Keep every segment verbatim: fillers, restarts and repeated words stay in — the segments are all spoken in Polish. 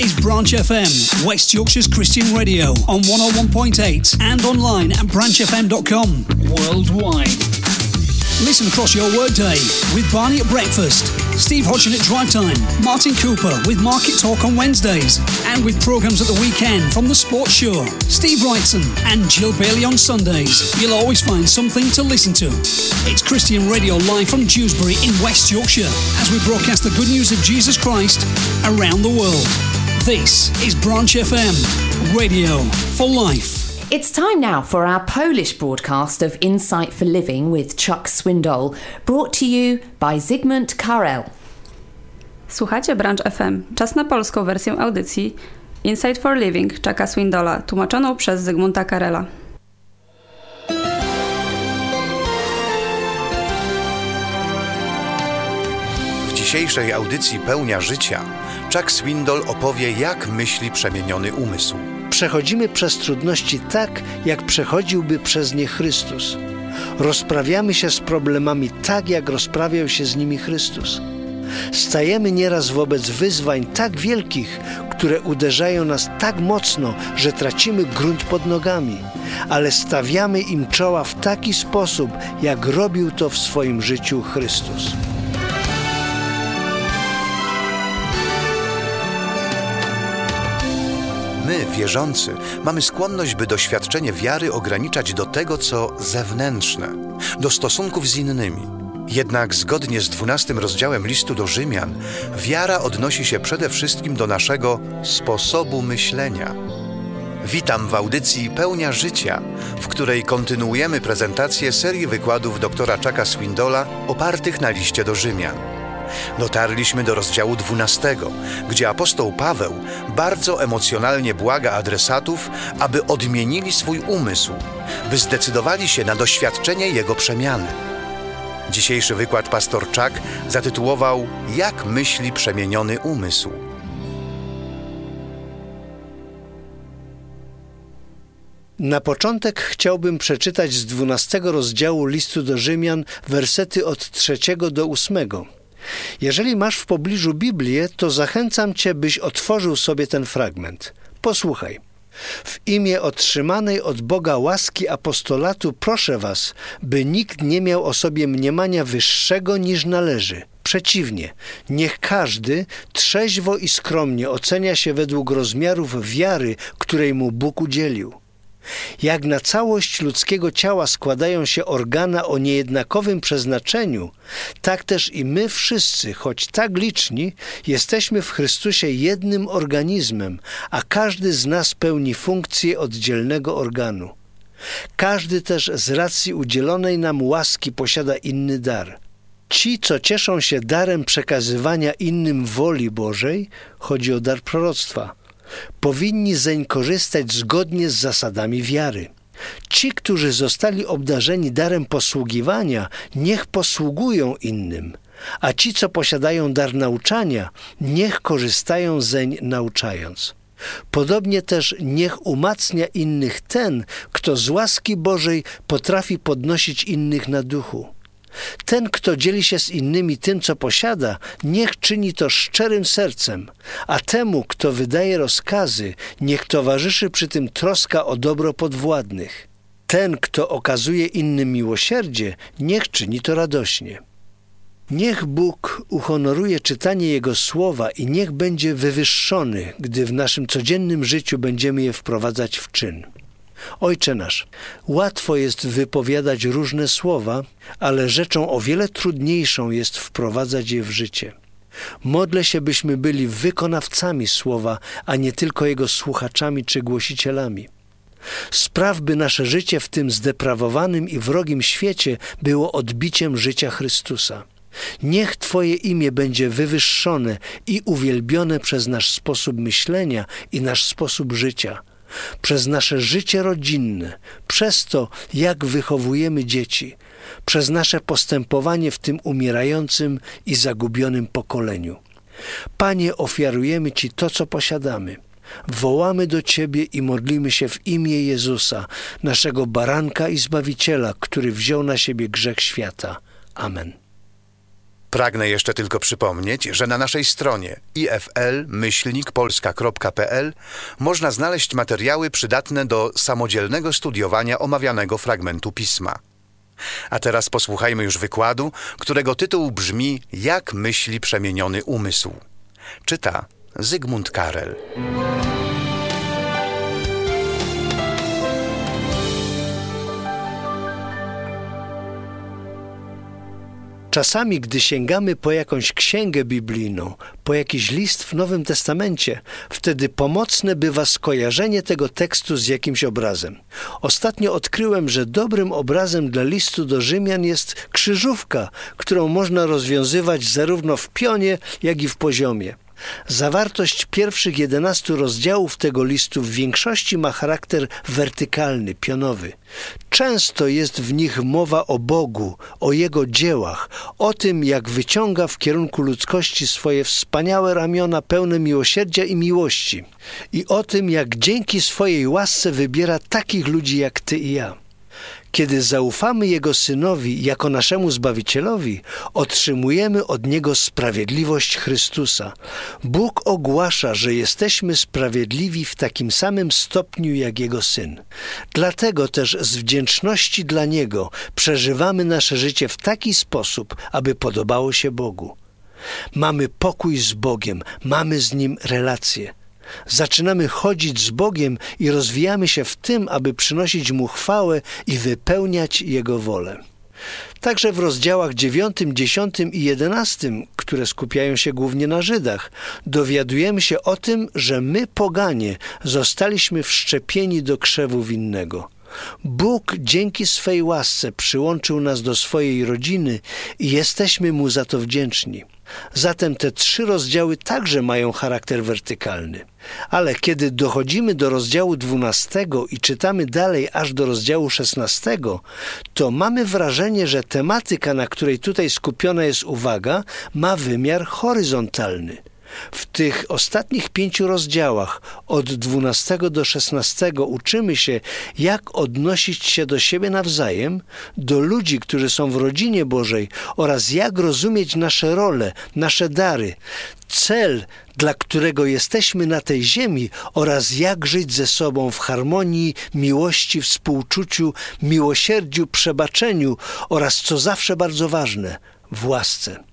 Is Branch F M, West Yorkshire's Christian radio on one oh one point eight and online at branch f m dot com worldwide. Listen across your workday with Barney at breakfast, Steve Hodgson at drive time, Martin Cooper with Market Talk on Wednesdays, and with programmes at the weekend from The Sports Show, Steve Wrightson and Jill Bailey on Sundays. You'll always find something to listen to. It's Christian Radio live from Dewsbury in West Yorkshire as we broadcast the good news of Jesus Christ around the world. This is Branch F M, radio for life. It's time now for our Polish broadcast of Insight for Living with Chuck Swindoll, brought to you by Zygmunt Karel. Słuchacie Branch F M. Czas na polską wersję audycji Insight for Living Chucka Swindolla, tłumaczoną przez Zygmunta Karela. W dzisiejszej audycji Pełnia Życia Chuck Swindoll opowie, jak myśli przemieniony umysł. Przechodzimy przez trudności tak, jak przechodziłby przez nie Chrystus. Rozprawiamy się z problemami tak, jak rozprawiał się z nimi Chrystus. Stajemy nieraz wobec wyzwań tak wielkich, które uderzają nas tak mocno, że tracimy grunt pod nogami, ale stawiamy im czoła w taki sposób, jak robił to w swoim życiu Chrystus. My, wierzący, mamy skłonność, by doświadczenie wiary ograniczać do tego, co zewnętrzne, do stosunków z innymi. Jednak zgodnie z dwunastym rozdziałem listu do Rzymian, wiara odnosi się przede wszystkim do naszego sposobu myślenia. Witam w audycji Pełnia Życia, w której kontynuujemy prezentację serii wykładów doktora Chucka Swindolla opartych na liście do Rzymian. Dotarliśmy do rozdziału dwunastego, gdzie apostoł Paweł bardzo emocjonalnie błaga adresatów, aby odmienili swój umysł, by zdecydowali się na doświadczenie jego przemiany. Dzisiejszy wykład pastor Chuck zatytułował Jak myśli przemieniony umysł. Na początek chciałbym przeczytać z dwunastego rozdziału listu do Rzymian wersety od trzeciego do ósmego. Jeżeli masz w pobliżu Biblię, to zachęcam Cię, byś otworzył sobie ten fragment. Posłuchaj. W imię otrzymanej od Boga łaski apostolatu proszę was, by nikt nie miał o sobie mniemania wyższego niż należy. Przeciwnie, niech każdy trzeźwo i skromnie ocenia się według rozmiarów wiary, której mu Bóg udzielił. Jak na całość ludzkiego ciała składają się organa o niejednakowym przeznaczeniu, tak też i my wszyscy, choć tak liczni, jesteśmy w Chrystusie jednym organizmem, a każdy z nas pełni funkcję oddzielnego organu. Każdy też z racji udzielonej nam łaski posiada inny dar. Ci, co cieszą się darem przekazywania innym woli Bożej, chodzi o dar proroctwa, powinni zeń korzystać zgodnie z zasadami wiary. Ci, którzy zostali obdarzeni darem posługiwania, niech posługują innym, a ci, co posiadają dar nauczania, niech korzystają zeń nauczając. Podobnie też niech umacnia innych ten, kto z łaski Bożej potrafi podnosić innych na duchu. Ten, kto dzieli się z innymi tym, co posiada, niech czyni to szczerym sercem, a temu, kto wydaje rozkazy, niech towarzyszy przy tym troska o dobro podwładnych. Ten, kto okazuje innym miłosierdzie, niech czyni to radośnie. Niech Bóg uhonoruje czytanie Jego słowa i niech będzie wywyższony, gdy w naszym codziennym życiu będziemy je wprowadzać w czyn. Ojcze nasz, łatwo jest wypowiadać różne słowa, ale rzeczą o wiele trudniejszą jest wprowadzać je w życie. Modlę się, byśmy byli wykonawcami słowa, a nie tylko jego słuchaczami czy głosicielami. Spraw, by nasze życie w tym zdeprawowanym i wrogim świecie było odbiciem życia Chrystusa. Niech Twoje imię będzie wywyższone i uwielbione przez nasz sposób myślenia i nasz sposób życia, przez nasze życie rodzinne, przez to, jak wychowujemy dzieci, przez nasze postępowanie w tym umierającym i zagubionym pokoleniu. Panie, ofiarujemy Ci to, co posiadamy. Wołamy do Ciebie i modlimy się w imię Jezusa, naszego baranka i Zbawiciela, który wziął na siebie grzech świata. Amen. Pragnę jeszcze tylko przypomnieć, że na naszej stronie i f l myślnik polska kropka p l można znaleźć materiały przydatne do samodzielnego studiowania omawianego fragmentu Pisma. A teraz posłuchajmy już wykładu, którego tytuł brzmi Jak myśli przemieniony umysł. Czyta Zygmunt Karel. Czasami, gdy sięgamy po jakąś księgę biblijną, po jakiś list w Nowym Testamencie, wtedy pomocne bywa skojarzenie tego tekstu z jakimś obrazem. Ostatnio odkryłem, że dobrym obrazem dla listu do Rzymian jest krzyżówka, którą można rozwiązywać zarówno w pionie, jak i w poziomie. Zawartość pierwszych jedenastu rozdziałów tego listu w większości ma charakter wertykalny, pionowy. Często jest w nich mowa o Bogu, o Jego dziełach, o tym, jak wyciąga w kierunku ludzkości swoje wspaniałe ramiona pełne miłosierdzia i miłości i o tym, jak dzięki swojej łasce wybiera takich ludzi jak ty i ja. Kiedy zaufamy Jego Synowi jako naszemu Zbawicielowi, otrzymujemy od Niego sprawiedliwość Chrystusa. Bóg ogłasza, że jesteśmy sprawiedliwi w takim samym stopniu jak Jego Syn. Dlatego też z wdzięczności dla Niego przeżywamy nasze życie w taki sposób, aby podobało się Bogu. Mamy pokój z Bogiem, mamy z Nim relacje. Zaczynamy chodzić z Bogiem i rozwijamy się w tym, aby przynosić Mu chwałę i wypełniać Jego wolę. Także w rozdziałach dziewiątym, dziesiątym i jedenastym, które skupiają się głównie na Żydach, dowiadujemy się o tym, że my, poganie, zostaliśmy wszczepieni do krzewu winnego. Bóg dzięki swej łasce przyłączył nas do swojej rodziny i jesteśmy Mu za to wdzięczni. Zatem te trzy rozdziały także mają charakter wertykalny. Ale kiedy dochodzimy do rozdziału dwunastego i czytamy dalej aż do rozdziału szesnastego, to mamy wrażenie, że tematyka, na której tutaj skupiona jest uwaga, ma wymiar horyzontalny. W tych ostatnich pięciu rozdziałach, od dwunastego do szesnastego, uczymy się, jak odnosić się do siebie nawzajem, do ludzi, którzy są w rodzinie Bożej oraz jak rozumieć nasze role, nasze dary, cel, dla którego jesteśmy na tej ziemi oraz jak żyć ze sobą w harmonii, miłości, współczuciu, miłosierdziu, przebaczeniu oraz, co zawsze bardzo ważne, w łasce.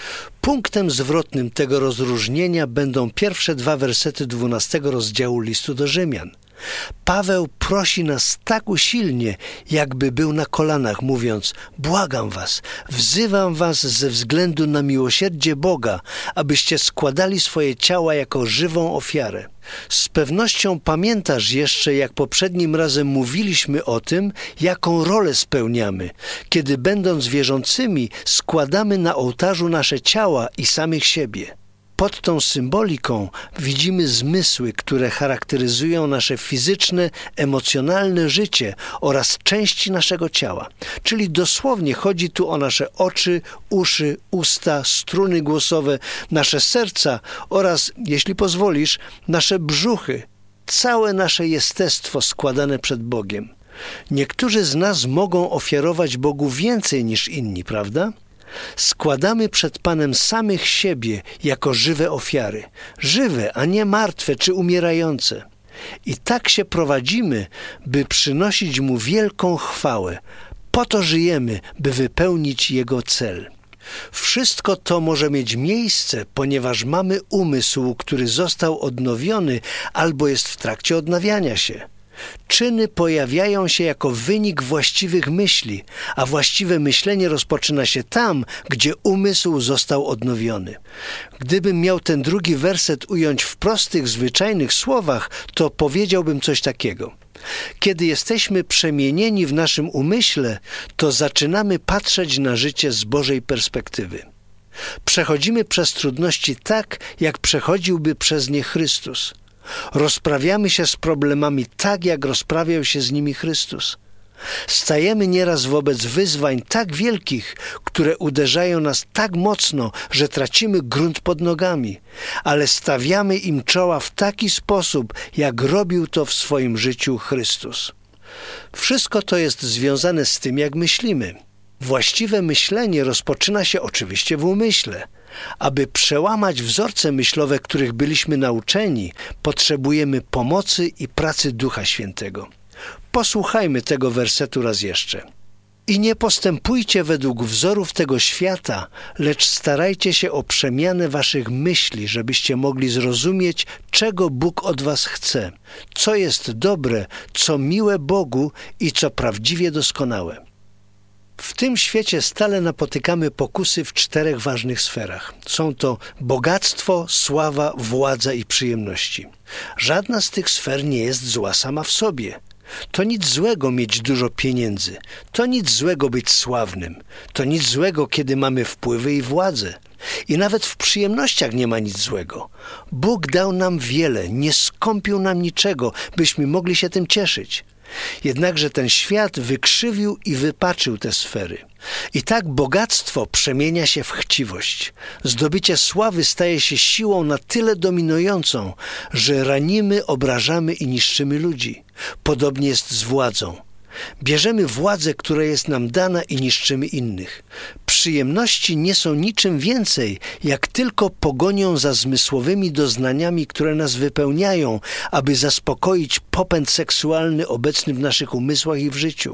Punktem zwrotnym tego rozróżnienia będą pierwsze dwa wersety dwunastego rozdziału listu do Rzymian. Paweł prosi nas tak usilnie, jakby był na kolanach, mówiąc: błagam was, wzywam was ze względu na miłosierdzie Boga, abyście składali swoje ciała jako żywą ofiarę. Z pewnością pamiętasz jeszcze, jak poprzednim razem mówiliśmy o tym, jaką rolę spełniamy, kiedy będąc wierzącymi składamy na ołtarzu nasze ciała i samych siebie. Pod tą symboliką widzimy zmysły, które charakteryzują nasze fizyczne, emocjonalne życie oraz części naszego ciała. Czyli dosłownie chodzi tu o nasze oczy, uszy, usta, struny głosowe, nasze serca oraz, jeśli pozwolisz, nasze brzuchy, całe nasze jestestwo składane przed Bogiem. Niektórzy z nas mogą ofiarować Bogu więcej niż inni, prawda? Składamy przed Panem samych siebie jako żywe ofiary. Żywe, a nie martwe czy umierające. I tak się prowadzimy, by przynosić Mu wielką chwałę. Po to żyjemy, by wypełnić Jego cel. Wszystko to może mieć miejsce, ponieważ mamy umysł, który został odnowiony albo jest w trakcie odnawiania się. Czyny pojawiają się jako wynik właściwych myśli, a właściwe myślenie rozpoczyna się tam, gdzie umysł został odnowiony. Gdybym miał ten drugi werset ująć w prostych, zwyczajnych słowach, to powiedziałbym coś takiego. Kiedy jesteśmy przemienieni w naszym umyśle, to zaczynamy patrzeć na życie z Bożej perspektywy. Przechodzimy przez trudności tak, jak przechodziłby przez nie Chrystus. Rozprawiamy się z problemami tak, jak rozprawiał się z nimi Chrystus. Stajemy nieraz wobec wyzwań tak wielkich, które uderzają nas tak mocno, że tracimy grunt pod nogami, ale stawiamy im czoła w taki sposób, jak robił to w swoim życiu Chrystus. Wszystko to jest związane z tym, jak myślimy. Właściwe myślenie rozpoczyna się oczywiście w umyśle. Aby przełamać wzorce myślowe, których byliśmy nauczeni, potrzebujemy pomocy i pracy Ducha Świętego. Posłuchajmy tego wersetu raz jeszcze. I nie postępujcie według wzorów tego świata, lecz starajcie się o przemianę waszych myśli, żebyście mogli zrozumieć, czego Bóg od was chce, co jest dobre, co miłe Bogu i co prawdziwie doskonałe. W tym świecie stale napotykamy pokusy w czterech ważnych sferach. Są to bogactwo, sława, władza i przyjemności. Żadna z tych sfer nie jest zła sama w sobie. To nic złego mieć dużo pieniędzy. To nic złego być sławnym. To nic złego, kiedy mamy wpływy i władzę. I nawet w przyjemnościach nie ma nic złego. Bóg dał nam wiele, nie skąpił nam niczego, byśmy mogli się tym cieszyć. Jednakże ten świat wykrzywił i wypaczył te sfery. I tak bogactwo przemienia się w chciwość. Zdobycie sławy staje się siłą na tyle dominującą, że ranimy, obrażamy i niszczymy ludzi. Podobnie jest z władzą. Bierzemy władzę, która jest nam dana i niszczymy innych. Przyjemności nie są niczym więcej, jak tylko pogonią za zmysłowymi doznaniami, które nas wypełniają, aby zaspokoić popęd seksualny obecny w naszych umysłach i w życiu.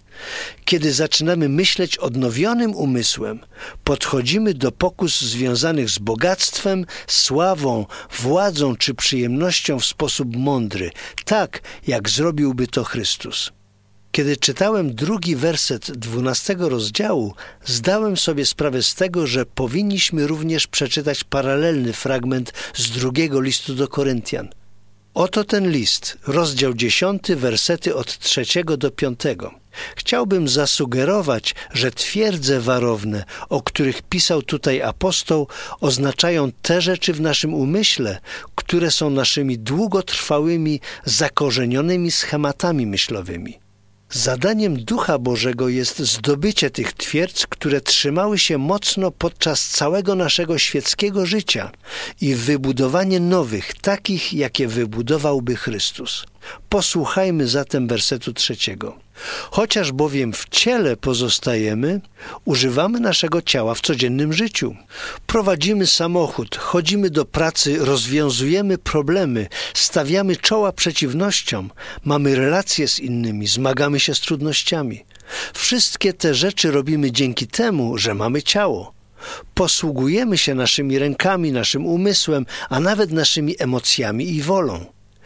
Kiedy zaczynamy myśleć odnowionym umysłem, podchodzimy do pokus związanych z bogactwem, sławą, władzą czy przyjemnością w sposób mądry, tak jak zrobiłby to Chrystus. Kiedy czytałem drugi werset dwunastego rozdziału, zdałem sobie sprawę z tego, że powinniśmy również przeczytać paralelny fragment z drugiego listu do Koryntian. Oto ten list, rozdział dziesiąty, wersety od trzeciego do piątego. Chciałbym zasugerować, że twierdze warowne, o których pisał tutaj apostoł, oznaczają te rzeczy w naszym umyśle, które są naszymi długotrwałymi, zakorzenionymi schematami myślowymi. Zadaniem Ducha Bożego jest zdobycie tych twierdz, które trzymały się mocno podczas całego naszego świeckiego życia i wybudowanie nowych, takich, jakie wybudowałby Chrystus. Posłuchajmy zatem wersetu trzeciego. Chociaż bowiem w ciele pozostajemy, używamy naszego ciała w codziennym życiu. Prowadzimy samochód, chodzimy do pracy, rozwiązujemy problemy, stawiamy czoła przeciwnościom, mamy relacje z innymi, zmagamy się z trudnościami. Wszystkie te rzeczy robimy dzięki temu, że mamy ciało. Posługujemy się naszymi rękami, naszym umysłem, a nawet naszymi emocjami i wolą.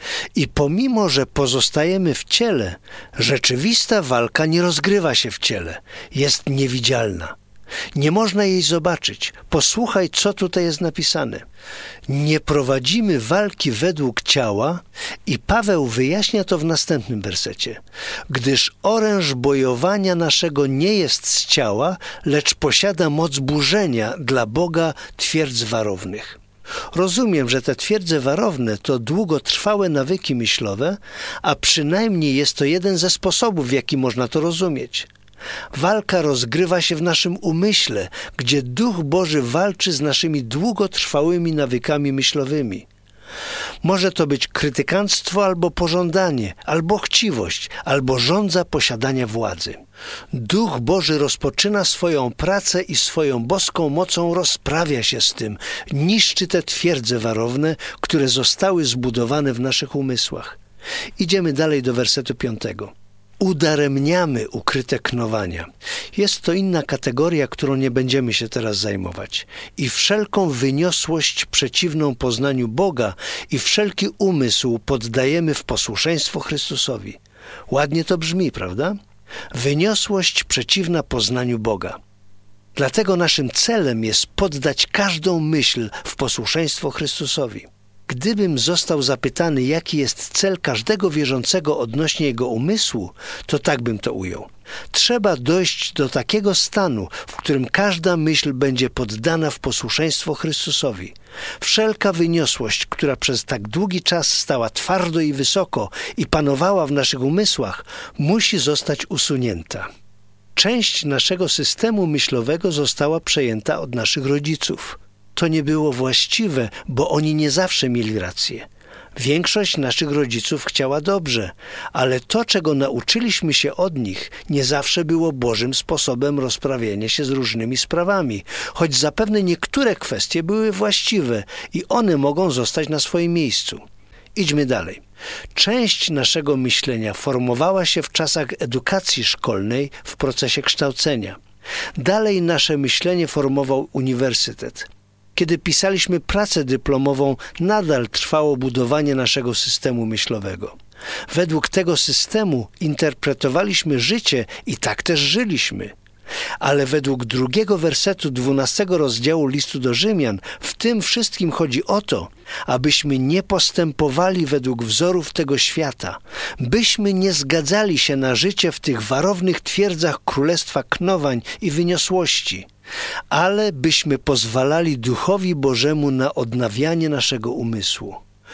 I pomimo, że pozostajemy w ciele, rzeczywista walka nie rozgrywa się w ciele, jest niewidzialna. Nie można jej zobaczyć. Posłuchaj, co tutaj jest napisane. Nie prowadzimy walki według ciała i Paweł wyjaśnia to w następnym wersecie. Gdyż oręż bojowania naszego nie jest z ciała, lecz posiada moc burzenia dla Boga twierdz warownych. Rozumiem, że te twierdze warowne to długotrwałe nawyki myślowe, a przynajmniej jest to jeden ze sposobów, w jaki można to rozumieć. Walka rozgrywa się w naszym umyśle, gdzie Duch Boży walczy z naszymi długotrwałymi nawykami myślowymi. Może to być krytykanstwo albo pożądanie, albo chciwość, albo żądza posiadania władzy. Duch Boży rozpoczyna swoją pracę i swoją boską mocą rozprawia się z tym, niszczy te twierdze warowne, które zostały zbudowane w naszych umysłach. Idziemy dalej do wersetu piątego. Udaremniamy ukryte knowania. Jest to inna kategoria, którą nie będziemy się teraz zajmować. I wszelką wyniosłość przeciwną poznaniu Boga i wszelki umysł poddajemy w posłuszeństwo Chrystusowi. Ładnie to brzmi, prawda? Wyniosłość przeciwna poznaniu Boga. Dlatego naszym celem jest poddać każdą myśl w posłuszeństwo Chrystusowi. Gdybym został zapytany, jaki jest cel każdego wierzącego odnośnie jego umysłu, to tak bym to ujął. Trzeba dojść do takiego stanu, w którym każda myśl będzie poddana w posłuszeństwo Chrystusowi. Wszelka wyniosłość, która przez tak długi czas stała twardo i wysoko i panowała w naszych umysłach, musi zostać usunięta. Część naszego systemu myślowego została przejęta od naszych rodziców. To nie było właściwe, bo oni nie zawsze mieli rację. Większość naszych rodziców chciała dobrze, ale to, czego nauczyliśmy się od nich, nie zawsze było Bożym sposobem rozprawiania się z różnymi sprawami, choć zapewne niektóre kwestie były właściwe i one mogą zostać na swoim miejscu. Idźmy dalej. Część naszego myślenia formowała się w czasach edukacji szkolnej w procesie kształcenia. Dalej nasze myślenie formował uniwersytet. Kiedy pisaliśmy pracę dyplomową, nadal trwało budowanie naszego systemu myślowego. Według tego systemu interpretowaliśmy życie i tak też żyliśmy. Ale według drugiego wersetu dwunastego rozdziału listu do Rzymian w tym wszystkim chodzi o to, abyśmy nie postępowali według wzorów tego świata, byśmy nie zgadzali się na życie w tych warownych twierdzach królestwa knowań i wyniosłości, ale byśmy pozwalali Duchowi Bożemu na odnawianie naszego umysłu.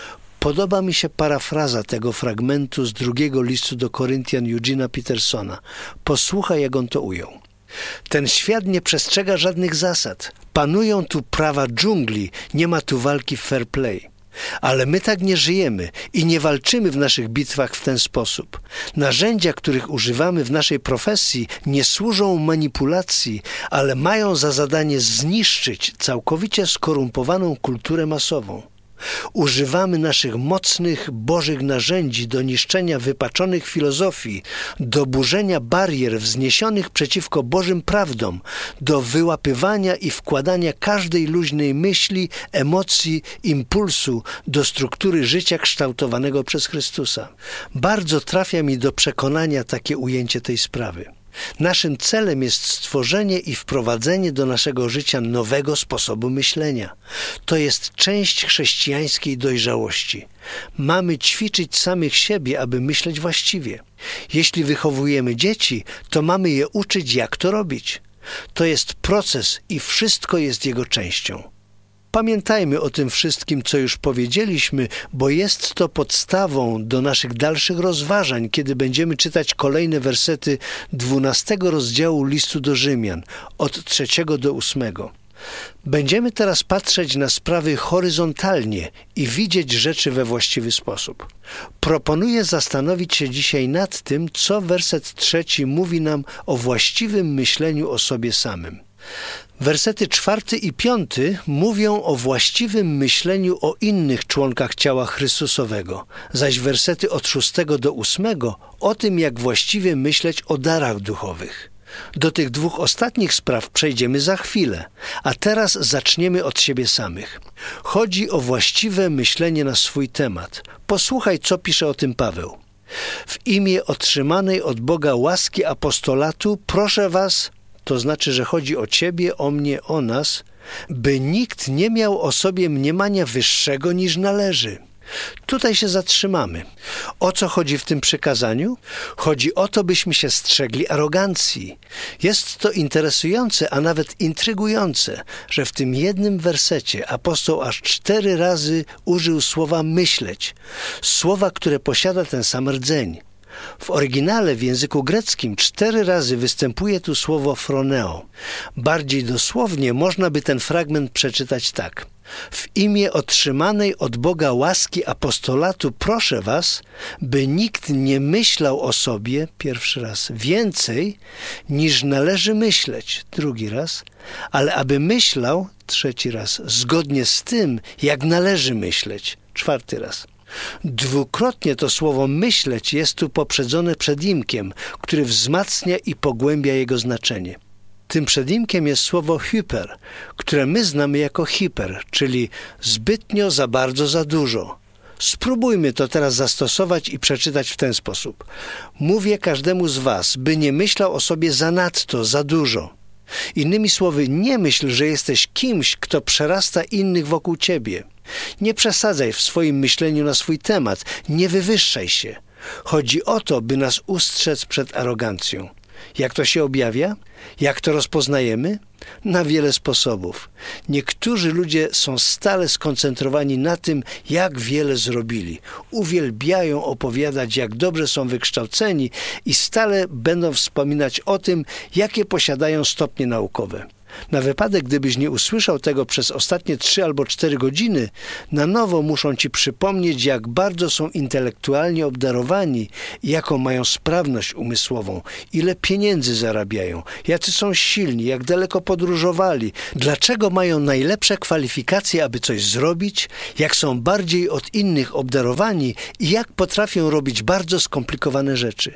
Podoba mi się parafraza tego fragmentu z drugiego listu do Koryntian Eugena Petersona. Posłuchaj, jak on to ujął. Ten świat nie przestrzega żadnych zasad. Panują tu prawa dżungli, nie ma tu walki w fair play. Ale my tak nie żyjemy i nie walczymy w naszych bitwach w ten sposób. Narzędzia, których używamy w naszej profesji, nie służą manipulacji, ale mają za zadanie zniszczyć całkowicie skorumpowaną kulturę masową. Używamy naszych mocnych, bożych narzędzi do niszczenia wypaczonych filozofii, do burzenia barier wzniesionych przeciwko Bożym prawdom, do wyłapywania i wkładania każdej luźnej myśli, emocji, impulsu do struktury życia kształtowanego przez Chrystusa. Bardzo trafia mi do przekonania takie ujęcie tej sprawy. Naszym celem jest stworzenie i wprowadzenie do naszego życia nowego sposobu myślenia. To jest część chrześcijańskiej dojrzałości. Mamy ćwiczyć samych siebie, aby myśleć właściwie. Jeśli wychowujemy dzieci, to mamy je uczyć, jak to robić. To jest proces i wszystko jest jego częścią. Pamiętajmy o tym wszystkim, co już powiedzieliśmy, bo jest to podstawą do naszych dalszych rozważań, kiedy będziemy czytać kolejne wersety dwunastego rozdziału listu do Rzymian, od trzeciego do ósmego. Będziemy teraz patrzeć na sprawy horyzontalnie i widzieć rzeczy we właściwy sposób. Proponuję zastanowić się dzisiaj nad tym, co werset trzeci mówi nam o właściwym myśleniu o sobie samym. Wersety czwarty i piąty mówią o właściwym myśleniu o innych członkach ciała Chrystusowego, zaś wersety od szóstego do ósmego o tym, jak właściwie myśleć o darach duchowych. Do tych dwóch ostatnich spraw przejdziemy za chwilę, a teraz zaczniemy od siebie samych. Chodzi o właściwe myślenie na swój temat. Posłuchaj, co pisze o tym Paweł. W imię otrzymanej od Boga łaski apostolatu proszę was, to znaczy, że chodzi o ciebie, o mnie, o nas, by nikt nie miał o sobie mniemania wyższego niż należy. Tutaj się zatrzymamy. O co chodzi w tym przykazaniu? Chodzi o to, byśmy się strzegli arogancji. Jest to interesujące, a nawet intrygujące, że w tym jednym wersecie apostoł aż cztery razy użył słowa myśleć, słowa, które posiada ten sam rdzeń. W oryginale w języku greckim cztery razy występuje tu słowo phroneo. Bardziej dosłownie można by ten fragment przeczytać tak. W imię otrzymanej od Boga łaski apostolatu proszę was, by nikt nie myślał o sobie, pierwszy raz, więcej niż należy myśleć, drugi raz, ale aby myślał, trzeci raz, zgodnie z tym, jak należy myśleć, czwarty raz. Dwukrotnie to słowo myśleć jest tu poprzedzone przedimkiem, który wzmacnia i pogłębia jego znaczenie. Tym przedimkiem jest słowo hyper, które my znamy jako hiper, czyli zbytnio, za bardzo, za dużo. Spróbujmy to teraz zastosować i przeczytać w ten sposób. Mówię każdemu z was, by nie myślał o sobie zanadto, za dużo. Innymi słowy, nie myśl, że jesteś kimś, kto przerasta innych wokół ciebie. Nie przesadzaj w swoim myśleniu na swój temat, nie wywyższaj się. Chodzi o to, by nas ustrzec przed arogancją. Jak to się objawia? Jak to rozpoznajemy? Na wiele sposobów. Niektórzy ludzie są stale skoncentrowani na tym, jak wiele zrobili. Uwielbiają opowiadać, jak dobrze są wykształceni i stale będą wspominać o tym, jakie posiadają stopnie naukowe. Na wypadek, gdybyś nie usłyszał tego przez ostatnie trzy albo cztery godziny, na nowo muszą ci przypomnieć, jak bardzo są intelektualnie obdarowani i jaką mają sprawność umysłową, ile pieniędzy zarabiają, jacy są silni, jak daleko podróżowali, dlaczego mają najlepsze kwalifikacje, aby coś zrobić, jak są bardziej od innych obdarowani i jak potrafią robić bardzo skomplikowane rzeczy.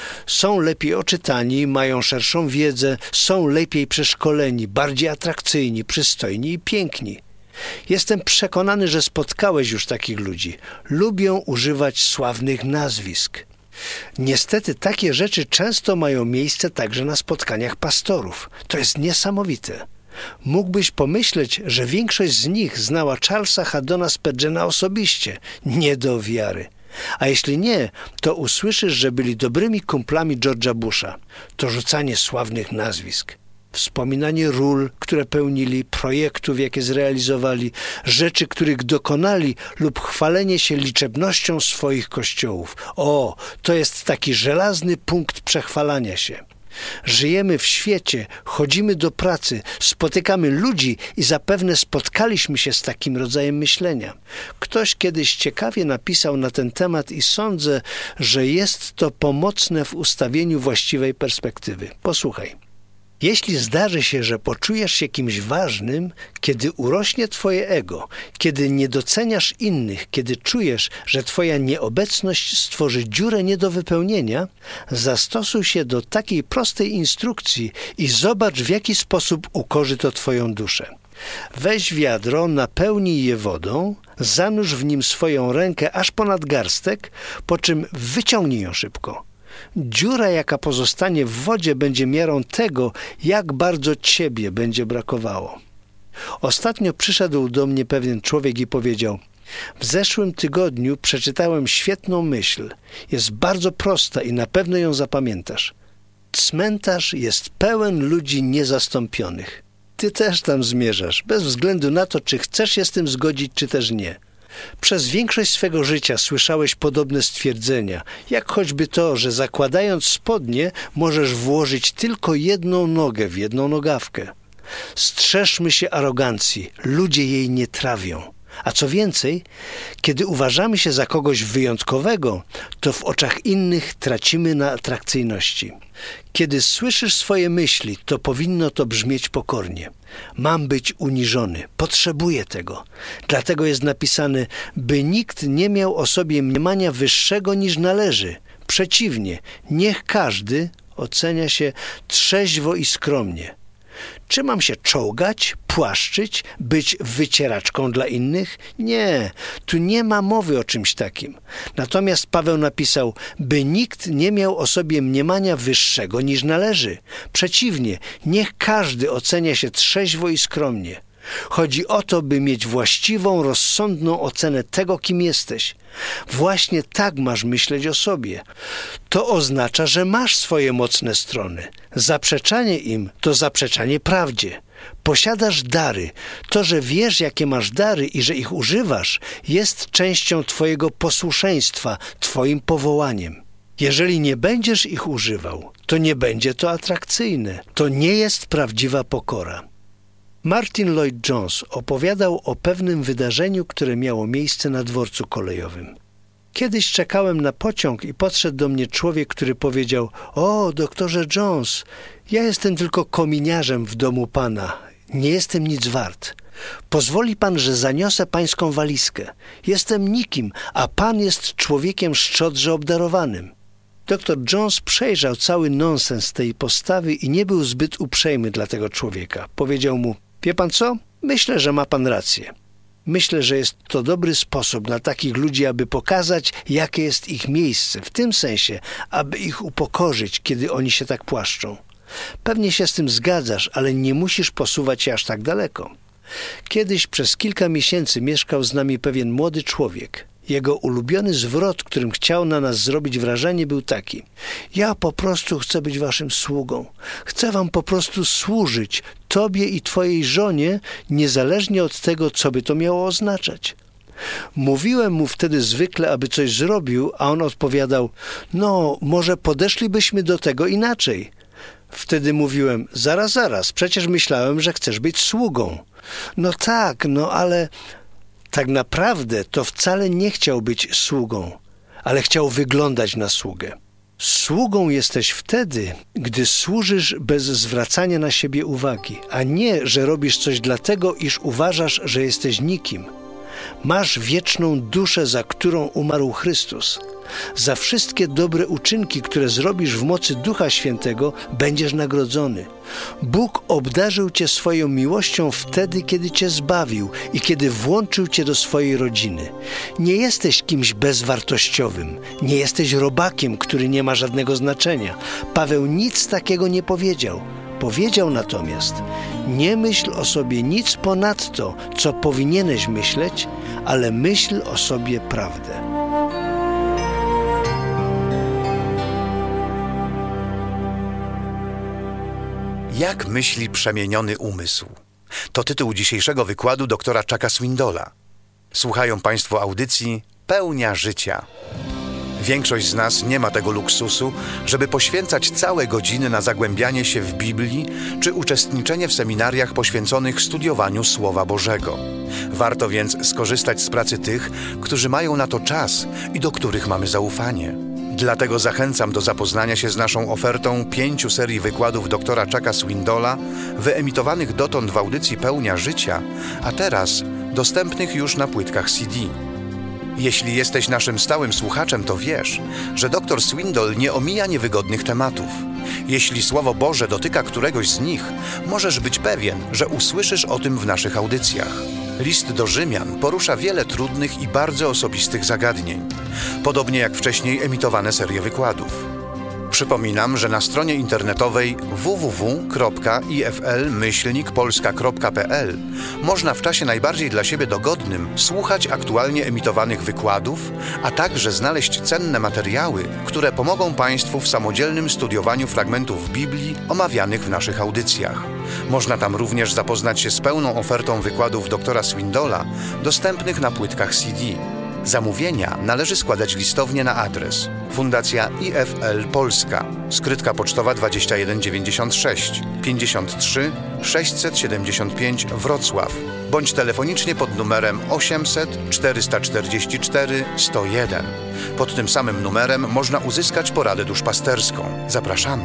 Są lepiej oczytani, mają szerszą wiedzę, są lepiej przeszkoleni, bardziej atrakcyjni, przystojni i piękni. Jestem przekonany, że spotkałeś już takich ludzi. Lubią używać sławnych nazwisk. Niestety takie rzeczy często mają miejsce także na spotkaniach pastorów. To jest niesamowite. Mógłbyś pomyśleć, że większość z nich znała Charlesa Haddona Spurgeona osobiście. Nie do wiary. A jeśli nie, to usłyszysz, że byli dobrymi kumplami George'a Busha. To rzucanie sławnych nazwisk, wspominanie ról, które pełnili, projektów, jakie zrealizowali, rzeczy, których dokonali lub chwalenie się liczebnością swoich kościołów. O, to jest taki żelazny punkt przechwalania się. Żyjemy w świecie, chodzimy do pracy, spotykamy ludzi i zapewne spotkaliśmy się z takim rodzajem myślenia. Ktoś kiedyś ciekawie napisał na ten temat i sądzę, że jest to pomocne w ustawieniu właściwej perspektywy. Posłuchaj. Jeśli zdarzy się, że poczujesz się kimś ważnym, kiedy urośnie twoje ego, kiedy nie doceniasz innych, kiedy czujesz, że twoja nieobecność stworzy dziurę nie do wypełnienia, zastosuj się do takiej prostej instrukcji i zobacz, w jaki sposób ukorzy to twoją duszę. Weź wiadro, napełnij je wodą, zanurz w nim swoją rękę aż ponad garstek, po czym wyciągnij ją szybko. Dziura, jaka pozostanie w wodzie, będzie miarą tego, jak bardzo ciebie będzie brakowało. Ostatnio przyszedł do mnie pewien człowiek i powiedział: w zeszłym tygodniu przeczytałem świetną myśl. Jest bardzo prosta i na pewno ją zapamiętasz. Cmentarz jest pełen ludzi niezastąpionych. Ty też tam zmierzasz, bez względu na to, czy chcesz się z tym zgodzić, czy też nie. Przez większość swego życia słyszałeś podobne stwierdzenia, jak choćby to, że zakładając spodnie możesz włożyć tylko jedną nogę w jedną nogawkę. Strzeżmy się arogancji, ludzie jej nie trawią. A co więcej, kiedy uważamy się za kogoś wyjątkowego, to w oczach innych tracimy na atrakcyjności. Kiedy słyszysz swoje myśli, to powinno to brzmieć pokornie. Mam być uniżony, potrzebuję tego. Dlatego jest napisane, by nikt nie miał o sobie mniemania wyższego niż należy. Przeciwnie, niech każdy ocenia się trzeźwo i skromnie. Czy mam się czołgać, płaszczyć, być wycieraczką dla innych? Nie, tu nie ma mowy o czymś takim. Natomiast Paweł napisał, by nikt nie miał o sobie mniemania wyższego niż należy. Przeciwnie, niech każdy ocenia się trzeźwo i skromnie. Chodzi o to, by mieć właściwą, rozsądną ocenę tego, kim jesteś. Właśnie tak masz myśleć o sobie. To oznacza, że masz swoje mocne strony. Zaprzeczanie im to zaprzeczanie prawdzie. Posiadasz dary. To, że wiesz, jakie masz dary i że ich używasz, jest częścią twojego posłuszeństwa, twoim powołaniem. Jeżeli nie będziesz ich używał, to nie będzie to atrakcyjne. To nie jest prawdziwa pokora. Martin Lloyd Jones opowiadał o pewnym wydarzeniu, które miało miejsce na dworcu kolejowym. Kiedyś czekałem na pociąg i podszedł do mnie człowiek, który powiedział: o, doktorze Jones, ja jestem tylko kominiarzem w domu pana. Nie jestem nic wart. Pozwoli pan, że zaniosę pańską walizkę. Jestem nikim, a pan jest człowiekiem szczodrze obdarowanym. Doktor Jones przejrzał cały nonsens tej postawy i nie był zbyt uprzejmy dla tego człowieka. Powiedział mu: wie pan co? Myślę, że ma pan rację. Myślę, że jest to dobry sposób na takich ludzi, aby pokazać, jakie jest ich miejsce, w tym sensie, aby ich upokorzyć, kiedy oni się tak płaszczą. Pewnie się z tym zgadzasz, ale nie musisz posuwać się aż tak daleko. Kiedyś przez kilka miesięcy mieszkał z nami pewien młody człowiek. Jego ulubiony zwrot, którym chciał na nas zrobić wrażenie, był taki: ja po prostu chcę być waszym sługą. Chcę wam po prostu służyć, tobie i twojej żonie, niezależnie od tego, co by to miało oznaczać. Mówiłem mu wtedy zwykle, aby coś zrobił, a on odpowiadał: no, może podeszlibyśmy do tego inaczej. Wtedy mówiłem, zaraz, zaraz, przecież myślałem, że chcesz być sługą. No tak, no ale tak naprawdę to wcale nie chciał być sługą, ale chciał wyglądać na sługę. Sługą jesteś wtedy, gdy służysz bez zwracania na siebie uwagi, a nie, że robisz coś dlatego, iż uważasz, że jesteś nikim. Masz wieczną duszę, za którą umarł Chrystus. Za wszystkie dobre uczynki, które zrobisz w mocy Ducha Świętego, będziesz nagrodzony. Bóg obdarzył cię swoją miłością wtedy, kiedy cię zbawił i kiedy włączył cię do swojej rodziny. Nie jesteś kimś bezwartościowym, nie jesteś robakiem, który nie ma żadnego znaczenia. Paweł nic takiego nie powiedział. Powiedział natomiast, nie myśl o sobie nic ponadto, co powinieneś myśleć, ale myśl o sobie prawdę. Jak myśli przemieniony umysł? To tytuł dzisiejszego wykładu doktora Chucka Swindola. Słuchają Państwo audycji Pełnia Życia. Większość z nas nie ma tego luksusu, żeby poświęcać całe godziny na zagłębianie się w Biblii czy uczestniczenie w seminariach poświęconych studiowaniu Słowa Bożego. Warto więc skorzystać z pracy tych, którzy mają na to czas i do których mamy zaufanie. Dlatego zachęcam do zapoznania się z naszą ofertą pięciu serii wykładów doktora Chucka Swindola, wyemitowanych dotąd w audycji Pełnia Życia, a teraz dostępnych już na płytkach C D. Jeśli jesteś naszym stałym słuchaczem, to wiesz, że dr Swindoll nie omija niewygodnych tematów. Jeśli Słowo Boże dotyka któregoś z nich, możesz być pewien, że usłyszysz o tym w naszych audycjach. List do Rzymian porusza wiele trudnych i bardzo osobistych zagadnień, podobnie jak wcześniej emitowane serie wykładów. Przypominam, że na stronie internetowej w w w kropka i f l myślnik polska kropka p l można w czasie najbardziej dla siebie dogodnym słuchać aktualnie emitowanych wykładów, a także znaleźć cenne materiały, które pomogą Państwu w samodzielnym studiowaniu fragmentów Biblii omawianych w naszych audycjach. Można tam również zapoznać się z pełną ofertą wykładów doktora Swindola dostępnych na płytkach C D. Zamówienia należy składać listownie na adres Fundacja I F L Polska, skrytka pocztowa dwadzieścia jeden dziewięćdziesiąt sześć pięćdziesiąt trzy sześćset siedemdziesiąt pięć Wrocław bądź telefonicznie pod numerem osiemset czterysta czterdzieści cztery sto jeden. Pod tym samym numerem można uzyskać poradę duszpasterską. Zapraszamy.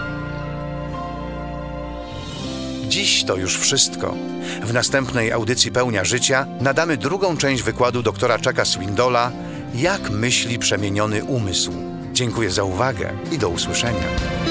Dziś to już wszystko. W następnej audycji Pełnia Życia nadamy drugą część wykładu doktora Chucka Swindola Jak myśli przemieniony umysł. Dziękuję za uwagę i do usłyszenia.